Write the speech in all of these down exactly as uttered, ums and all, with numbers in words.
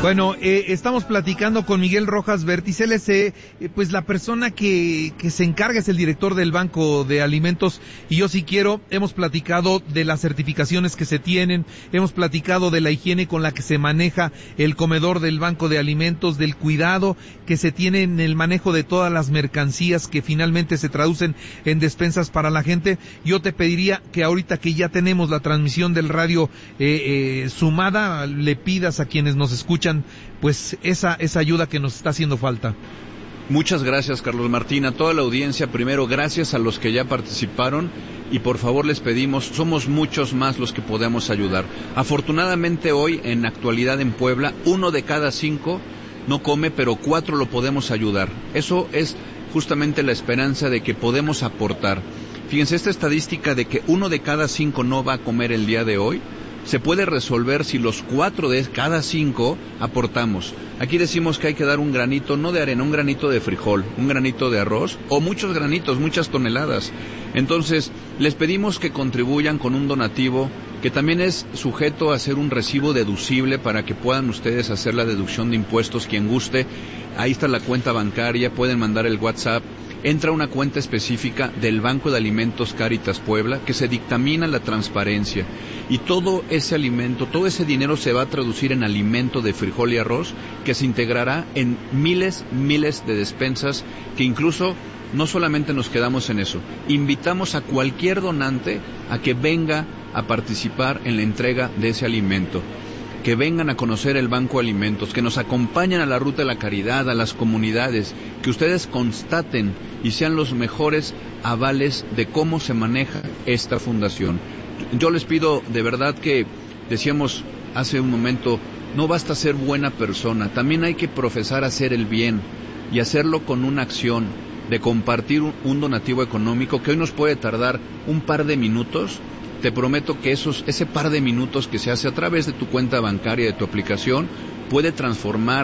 Bueno, eh, estamos platicando con Miguel Rojas Vértiz. Él es eh, pues la persona que, que se encarga, es el director del Banco de Alimentos, y yo si quiero, hemos platicado de las certificaciones que se tienen, hemos platicado de la higiene con la que se maneja el comedor del Banco de Alimentos, del cuidado que se tiene en el manejo de todas las mercancías que finalmente se traducen en despensas para la gente. Yo te pediría que ahorita que ya tenemos la transmisión del radio eh, eh, sumada, le pidas a quienes nos escuchan pues esa esa ayuda que nos está haciendo falta. Muchas gracias, Carlos Martín, a toda la audiencia. Primero, gracias a los que ya participaron y por favor les pedimos, somos muchos más los que podemos ayudar. Afortunadamente hoy, en actualidad en Puebla, uno de cada cinco no come, pero cuatro lo podemos ayudar. Eso es justamente la esperanza de que podemos aportar. Fíjense, esta estadística de que uno de cada cinco no va a comer el día de hoy, se puede resolver si los cuatro de cada cinco aportamos. Aquí decimos que hay que dar un granito, no de arena, un granito de frijol, un granito de arroz, o muchos granitos, muchas toneladas. Entonces, les pedimos que contribuyan con un donativo, que también es sujeto a ser un recibo deducible para que puedan ustedes hacer la deducción de impuestos, quien guste. Ahí está la cuenta bancaria, pueden mandar el WhatsApp. Entra una cuenta específica del Banco de Alimentos Cáritas Puebla que se dictamina la transparencia y todo ese alimento, todo ese dinero se va a traducir en alimento de frijol y arroz que se integrará en miles, miles de despensas que incluso no solamente nos quedamos en eso, invitamos a cualquier donante a que venga a participar en la entrega de ese alimento, que vengan a conocer el Banco de Alimentos, que nos acompañen a la ruta de la caridad, a las comunidades, que ustedes constaten y sean los mejores avales de cómo se maneja esta fundación. Yo les pido de verdad que, decíamos hace un momento, no basta ser buena persona, también hay que profesar hacer el bien y hacerlo con una acción de compartir un donativo económico que hoy nos puede tardar un par de minutos. Te prometo que esos, ese par de minutos que se hace a través de tu cuenta bancaria, de tu aplicación, puede transformar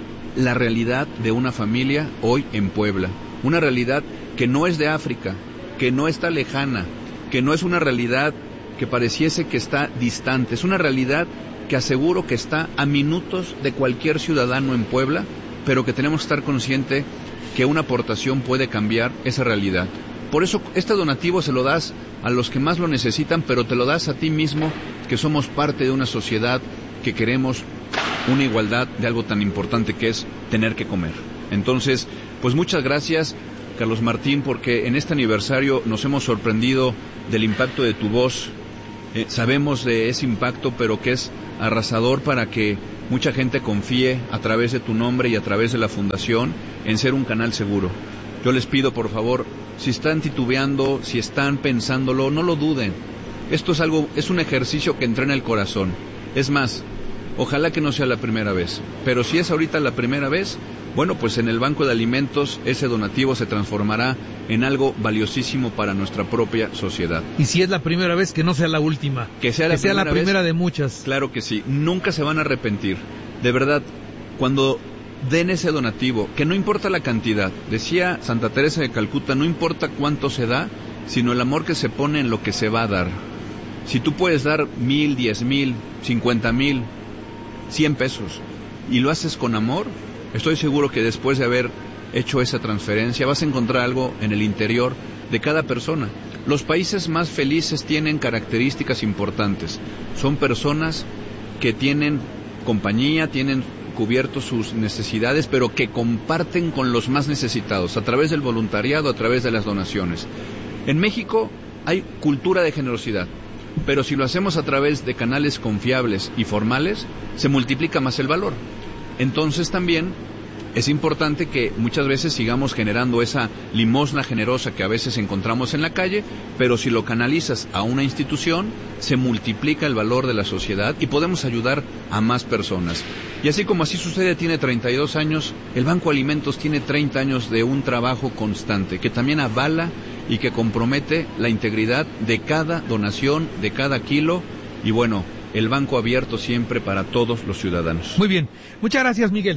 la realidad de una familia hoy en Puebla. Una realidad que no es de África, que no está lejana, que no es una realidad que pareciese que está distante. Es una realidad que aseguro que está a minutos de cualquier ciudadano en Puebla, pero que tenemos que estar conscientes que una aportación puede cambiar esa realidad. Por eso este donativo se lo das a los que más lo necesitan, pero te lo das a ti mismo, que somos parte de una sociedad que queremos una igualdad de algo tan importante que es tener que comer. Entonces, pues muchas gracias, Carlos Martín, porque en este aniversario nos hemos sorprendido del impacto de tu voz. Eh, sabemos de ese impacto, pero que es arrasador para que mucha gente confíe a través de tu nombre y a través de la fundación en ser un canal seguro. Yo les pido, por favor, si están titubeando, si están pensándolo, no lo duden. Esto es algo, es un ejercicio que entrena el corazón. Es más, ojalá que no sea la primera vez. Pero si es ahorita la primera vez, bueno, pues en el Banco de Alimentos ese donativo se transformará en algo valiosísimo para nuestra propia sociedad. Y si es la primera vez, que no sea la última. Que sea la, que sea primera, la primera vez, de muchas. Claro que sí. Nunca se van a arrepentir. De verdad, cuando den ese donativo, que no importa la cantidad, decía Santa Teresa de Calcuta, no importa cuánto se da, sino el amor que se pone en lo que se va a dar. Si tú puedes dar mil, diez mil, cincuenta mil, cien pesos, y lo haces con amor, estoy seguro que después de haber hecho esa transferencia vas a encontrar algo en el interior de cada persona. Los países más felices tienen características importantes. Son personas que tienen compañía, tienen cubiertos sus necesidades, pero que comparten con los más necesitados, a través del voluntariado, a través de las donaciones. En México hay cultura de generosidad, pero si lo hacemos a través de canales confiables y formales, se multiplica más el valor. Entonces también es importante que muchas veces sigamos generando esa limosna generosa que a veces encontramos en la calle, pero si lo canalizas a una institución, se multiplica el valor de la sociedad y podemos ayudar a más personas. Y así como así sucede, tiene treinta y dos años, el Banco de Alimentos tiene treinta años de un trabajo constante, que también avala y que compromete la integridad de cada donación, de cada kilo, y bueno, el banco abierto siempre para todos los ciudadanos. Muy bien, muchas gracias, Miguel.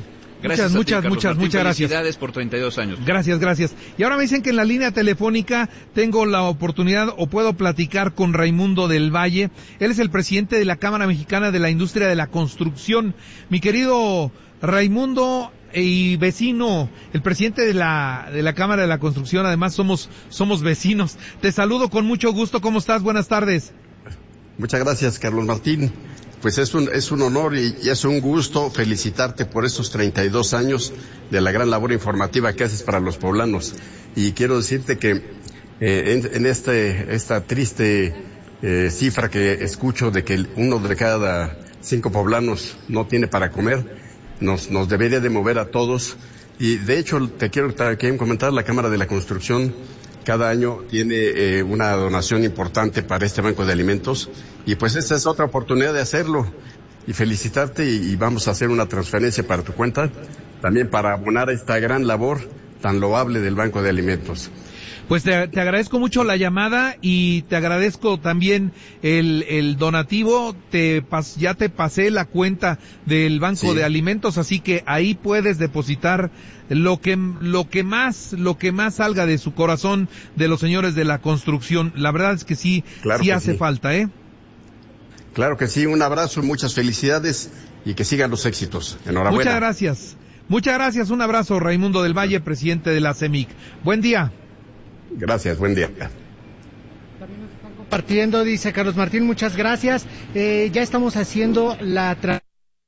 Gracias muchas, a ti, muchas, muchas, Martín. muchas gracias. Felicidades por treinta y dos años. Gracias, gracias. Y ahora me dicen que en la línea telefónica tengo la oportunidad o puedo platicar con Raimundo del Valle. Él es el presidente de la Cámara Mexicana de la Industria de la Construcción. Mi querido Raimundo y vecino, el presidente de la de la Cámara de la Construcción, además somos somos vecinos. Te saludo con mucho gusto. ¿Cómo estás? Buenas tardes. Muchas gracias, Carlos Martín. Pues es un es un honor y, y es un gusto felicitarte por estos treinta y dos años de la gran labor informativa que haces para los poblanos. Y quiero decirte que eh, en, en este esta triste eh, cifra que escucho de que uno de cada cinco poblanos no tiene para comer, nos nos debería de mover a todos. Y de hecho te quiero también comentar, la Cámara de la Construcción cada año tiene eh, una donación importante para este banco de alimentos, y pues esta es otra oportunidad de hacerlo y felicitarte, y, y vamos a hacer una transferencia para tu cuenta también para abonar esta gran labor tan loable del banco de alimentos. Pues te, te agradezco mucho la llamada y te agradezco también el, el donativo. Te pas, ya te pasé la cuenta del Banco sí. de Alimentos, así que ahí puedes depositar lo que lo que más lo que más salga de su corazón de los señores de la construcción. La verdad es que sí, claro sí que hace sí. falta, ¿eh? Claro que sí. Un abrazo, muchas felicidades y que sigan los éxitos. Enhorabuena. Muchas gracias. Muchas gracias. Un abrazo, Raimundo del Valle, presidente de la C E M I C. Buen día. Gracias, buen día. También nos están compartiendo, dice Carlos Martín, muchas gracias. Eh, ya estamos haciendo la tra-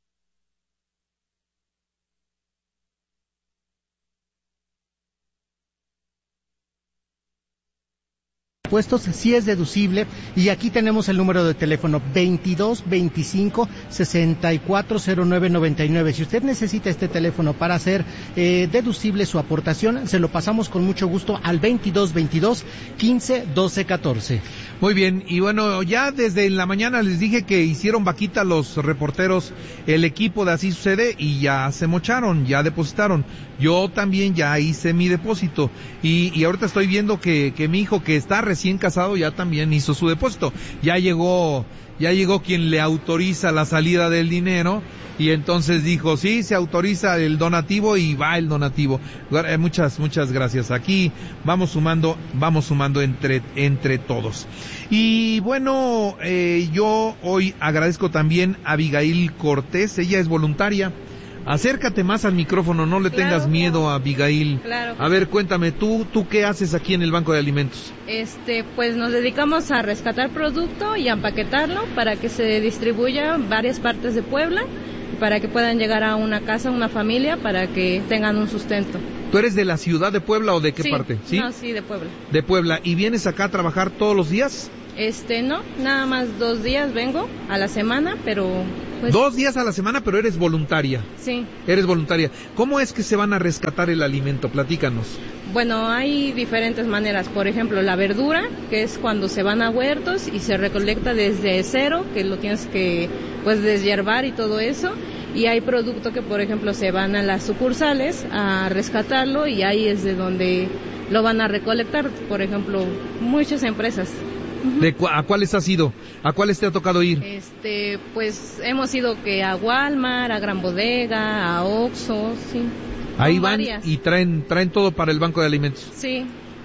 puestos, sí es deducible, y aquí tenemos el número de teléfono veintidós veinticinco sesenta y cuatro cero nueve noventa y nueve. Si usted necesita este teléfono para hacer eh, deducible su aportación, se lo pasamos con mucho gusto al veintidós veintidós quince doce catorce. Muy bien, y bueno, ya desde la mañana les dije que hicieron vaquita los reporteros, el equipo de Así Sucede, y ya se mocharon, ya depositaron. Yo también ya hice mi depósito, y, y ahorita estoy viendo que, que mi hijo, que está recién casado, ya también hizo su depósito. Ya llegó, ya llegó quien le autoriza la salida del dinero, y entonces dijo, sí, se autoriza el donativo, y va el donativo. Muchas, muchas gracias. Aquí vamos sumando, vamos sumando entre, entre todos. Y bueno, eh, yo hoy agradezco también a Abigail Cortés, ella es voluntaria. Acércate más al micrófono, no le claro, tengas miedo a Abigail. Claro. A ver, cuéntame, ¿tú tú qué haces aquí en el Banco de Alimentos? Este, pues nos dedicamos a rescatar producto y a empaquetarlo para que se distribuya en varias partes de Puebla, para que puedan llegar a una casa, una familia, para que tengan un sustento. ¿Tú eres de la ciudad de Puebla o de qué sí, parte? Sí, no, sí, de Puebla. ¿De Puebla? ¿Y vienes acá a trabajar todos los días? Este, no, nada más dos días vengo a la semana, pero... Pues, dos días a la semana, pero eres voluntaria. Sí. Eres voluntaria. ¿Cómo es que se van a rescatar el alimento? Platícanos. Bueno, hay diferentes maneras. Por ejemplo, la verdura, que es cuando se van a huertos y se recolecta desde cero, que lo tienes que, pues, deshiervar y todo eso. Y hay producto que, por ejemplo, se van a las sucursales a rescatarlo, y ahí es de donde lo van a recolectar. Por ejemplo, muchas empresas. ¿De cu- ¿A cuáles has ido? ¿A cuáles te ha tocado ir? Este, pues hemos ido que a Walmart, a Gran Bodega, a Oxxo, sí. Ahí Son van varias. y traen traen todo para el Banco de Alimentos. Sí.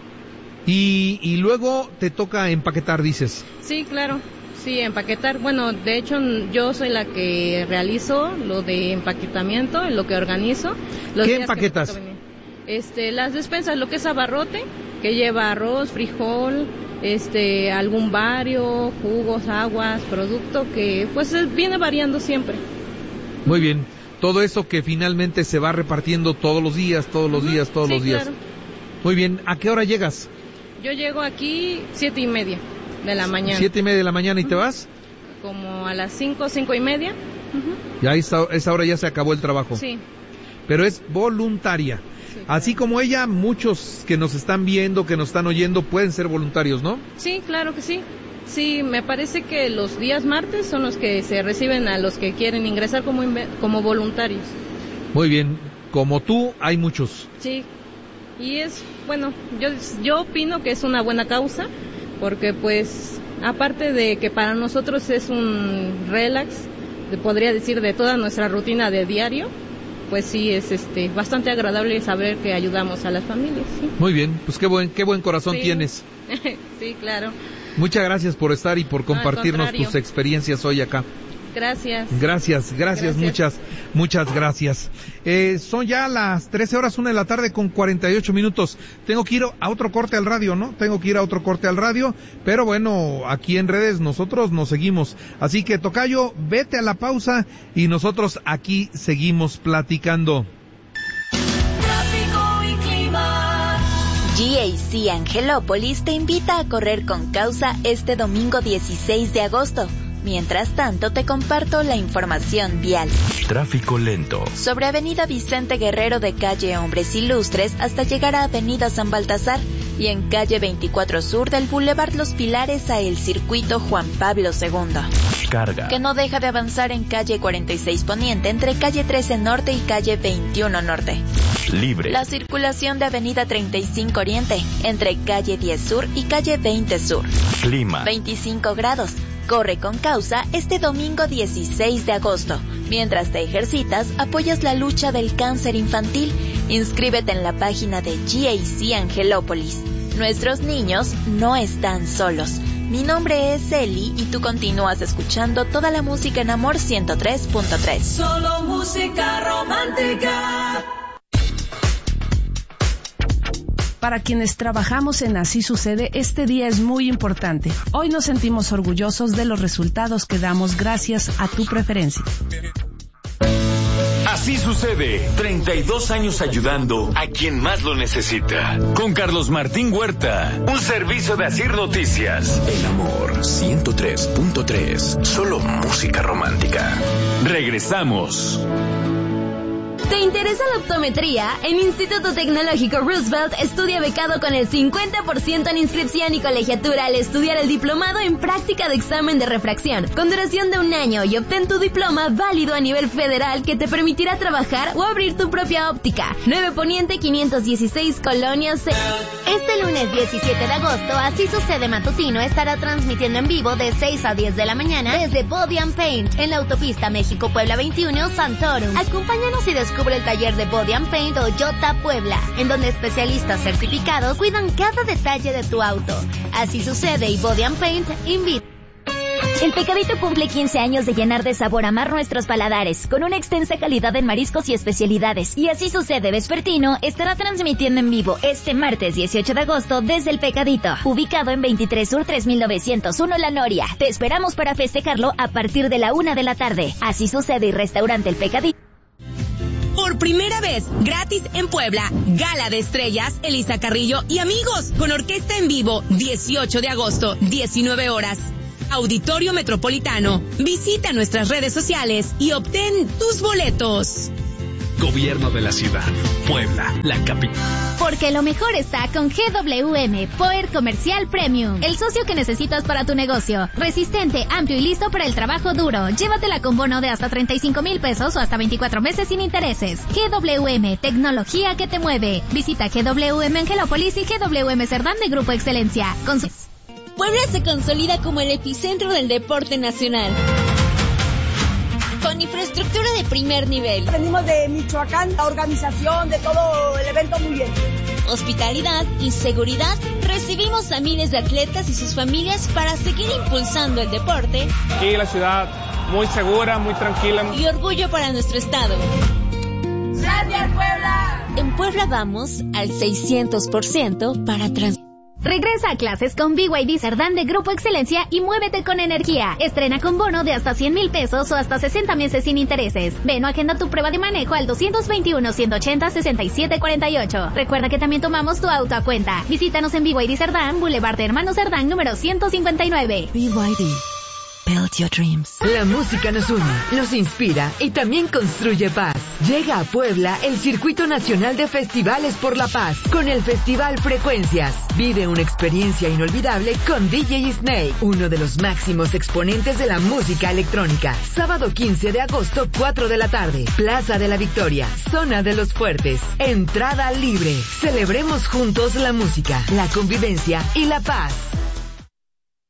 Y, y luego te toca empaquetar, dices. Sí, claro. Sí, empaquetar. Bueno, de hecho yo soy la que realizo lo de empaquetamiento, lo que organizo. Los ¿Qué días empaquetas? que me toca venir. Este, las despensas, lo que es abarrote, que lleva arroz, frijol, este, algún vario, jugos, aguas, producto que pues viene variando siempre. Muy bien. Todo eso que finalmente se va repartiendo todos los días, todos los uh-huh. días, todos sí, los días. Claro. Muy bien. ¿A qué hora llegas? Yo llego aquí siete y media de la mañana. Siete y media de la mañana, ¿y uh-huh. te vas? Como a las cinco, cinco y media. Uh-huh. Ya a esa, esa hora ya se acabó el trabajo. Sí. Pero es voluntaria. Sí, claro. Así como ella, muchos que nos están viendo, que nos están oyendo, pueden ser voluntarios, ¿no? Sí, claro que sí. Sí, me parece que los días martes son los que se reciben a los que quieren ingresar como, como voluntarios. Muy bien. Como tú, hay muchos. Sí. Y es, bueno, yo, yo opino que es una buena causa, porque pues, aparte de que para nosotros es un relax, podría decir, de toda nuestra rutina de diario, pues sí es este bastante agradable saber que ayudamos a las familias. ¿Sí? Muy bien, pues qué buen qué buen corazón sí. tienes. Sí, claro. Muchas gracias por estar y por compartirnos no, tus experiencias hoy acá. Gracias. Gracias, gracias, gracias. muchas, muchas gracias. Eh, son ya las trece horas, una de la tarde con cuarenta y ocho minutos. Tengo que ir a otro corte al radio, ¿no? Tengo que ir a otro corte al radio, pero bueno, aquí en redes nosotros nos seguimos. Así que, tocayo, vete a la pausa y nosotros aquí seguimos platicando. Tráfico y clima. G A C Angelópolis te invita a correr con causa este domingo dieciséis de agosto. Mientras tanto, te comparto la información vial. Tráfico lento. Sobre Avenida Vicente Guerrero de calle Hombres Ilustres hasta llegar a Avenida San Baltasar y en calle veinticuatro Sur del Boulevard Los Pilares a el circuito Juan Pablo segundo. Carga. Que no deja de avanzar en calle cuarenta y seis Poniente entre calle trece Norte y calle veintiuno Norte. Libre. La circulación de Avenida treinta y cinco Oriente entre calle diez Sur y calle veinte Sur. Clima. veinticinco grados. Corre con causa este domingo dieciséis de agosto. Mientras te ejercitas, apoyas la lucha del cáncer infantil. Inscríbete en la página de G A C Angelópolis. Nuestros niños no están solos. Mi nombre es Eli y tú continúas escuchando toda la música en Amor ciento tres punto tres. Solo música romántica. Para quienes trabajamos en Así Sucede, este día es muy importante. Hoy nos sentimos orgullosos de los resultados que damos gracias a tu preferencia. Así Sucede, treinta y dos años ayudando a quien más lo necesita. Con Carlos Martín Huerta, un servicio de Asir Noticias. El Amor ciento tres punto tres, solo música romántica. Regresamos. ¿Te interesa la optometría? En Instituto Tecnológico Roosevelt estudia becado con el cincuenta por ciento en inscripción y colegiatura al estudiar el diplomado en práctica de examen de refracción, con duración de un año, y obtén tu diploma válido a nivel federal que te permitirá trabajar o abrir tu propia óptica. nueve Poniente quinientos dieciséis Colonia C. Este lunes diecisiete de agosto, Así Sucede Matutino estará transmitiendo en vivo de seis a diez de la mañana desde Body and Paint en la autopista México-Puebla veintiuno Santorum. Acompáñanos y descubre el taller de Body and Paint Toyota Puebla, en donde especialistas certificados cuidan cada detalle de tu auto. Así Sucede y Body and Paint invita. El Pecadito cumple quince años de llenar de sabor amar nuestros paladares, con una extensa calidad en mariscos y especialidades. Y Así Sucede Vespertino estará transmitiendo en vivo este martes dieciocho de agosto desde El Pecadito, ubicado en veintitrés Sur tres mil novecientos uno La Noria. Te esperamos para festejarlo a partir de la una de la tarde. Así Sucede y Restaurante El Pecadito. Por primera vez, gratis en Puebla, Gala de Estrellas, Elisa Carrillo y amigos, con orquesta en vivo, dieciocho de agosto, diecinueve horas. Auditorio Metropolitano. Visita nuestras redes sociales y obtén tus boletos. Gobierno de la Ciudad, Puebla, la capital. Porque lo mejor está con G W M, Power Comercial Premium. El socio que necesitas para tu negocio. Resistente, amplio y listo para el trabajo duro. Llévatela con bono de hasta treinta y cinco mil pesos o hasta veinticuatro meses sin intereses. G W M, tecnología que te mueve. Visita G W M Angelópolis y G W M Cerdán de Grupo Excelencia. Con su... Puebla se consolida como el epicentro del deporte nacional, con infraestructura de primer nivel. Venimos de Michoacán, la organización de todo el evento muy bien. Hospitalidad y seguridad. Recibimos a miles de atletas y sus familias para seguir impulsando el deporte. Aquí la ciudad muy segura, muy tranquila. Y orgullo para nuestro estado. ¡Gracias, Puebla! En Puebla vamos al seiscientos por ciento para trans... Regresa a clases con B Y D Cerdán de Grupo Excelencia y muévete con energía. Estrena con bono de hasta cien mil pesos o hasta sesenta meses sin intereses. Ven o agenda tu prueba de manejo al doscientos veintiuno, ciento ochenta, sesenta y siete cuarenta y ocho. Recuerda que también tomamos tu auto a cuenta. Visítanos en B Y D Cerdán, Boulevard de Hermanos Cerdán, número ciento cincuenta y nueve. B Y D. Build your dreams. La música nos une, nos inspira y también construye paz. Llega a Puebla el Circuito Nacional de Festivales por la Paz con el Festival Frecuencias. Vive una experiencia inolvidable con D J Snake, uno de los máximos exponentes de la música electrónica. Sábado quince de agosto, cuatro de la tarde. Plaza de la Victoria, Zona de los Fuertes. Entrada libre. Celebremos juntos la música, la convivencia y la paz.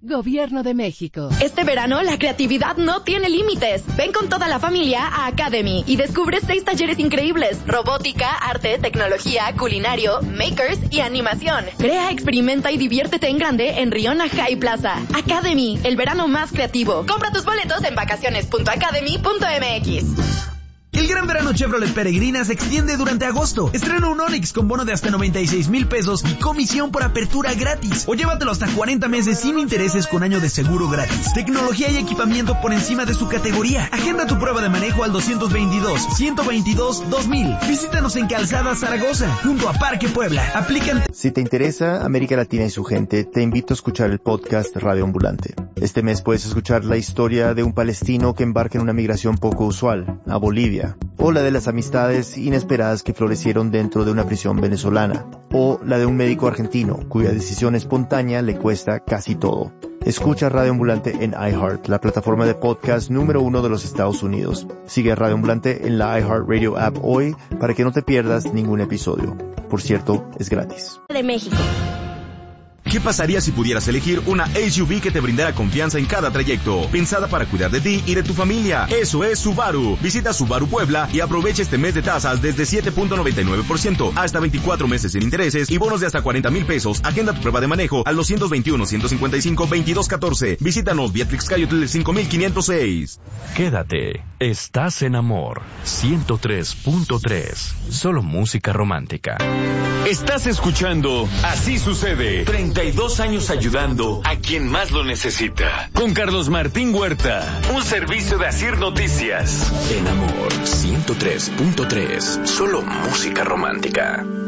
Gobierno de México. Este verano la creatividad no tiene límites. Ven con toda la familia a Academy y descubre seis talleres increíbles: robótica, arte, tecnología, culinario, makers y animación. Crea, experimenta y diviértete en grande en Riona High Plaza. Academy, el verano más creativo. Compra tus boletos en vacaciones punto academy punto m x. El gran verano Chevrolet Peregrina se extiende durante agosto. Estrena un Onix con bono de hasta noventa y seis mil pesos y comisión por apertura gratis. O llévatelo hasta cuarenta meses sin intereses con año de seguro gratis. Tecnología y equipamiento por encima de su categoría. Agenda tu prueba de manejo al dos dos dos, uno dos dos, dos mil. Visítanos en Calzada Zaragoza, junto a Parque Puebla. Aplican. Si te interesa América Latina y su gente, te invito a escuchar el podcast Radio Ambulante. Este mes puedes escuchar la historia de un palestino que embarca en una migración poco usual a Bolivia, o la de las amistades inesperadas que florecieron dentro de una prisión venezolana, o la de un médico argentino cuya decisión espontánea le cuesta casi todo. Escucha Radio Ambulante en iHeart, la plataforma de podcast número uno de los Estados Unidos. Sigue a Radio Ambulante en la iHeartRadio app hoy para que no te pierdas ningún episodio. Por cierto, es gratis. De México. ¿Qué pasaría si pudieras elegir una S U V que te brindara confianza en cada trayecto? Pensada para cuidar de ti y de tu familia. Eso es Subaru. Visita Subaru Puebla y aprovecha este mes de tasas desde siete punto noventa y nueve por ciento hasta veinticuatro meses sin intereses y bonos de hasta cuarenta mil pesos. Agenda tu prueba de manejo al dos dos uno, uno cinco cinco, veintidós catorce. Visítanos Beatrix Cayotl cinco mil quinientos seis. Quédate. Estás en Amor. ciento tres punto tres. Solo música romántica. Estás escuchando Así Sucede. treinta y dos años ayudando a quien más lo necesita. Con Carlos Martín Huerta. Un servicio de Asir Noticias. En Amor ciento tres punto tres. Solo música romántica.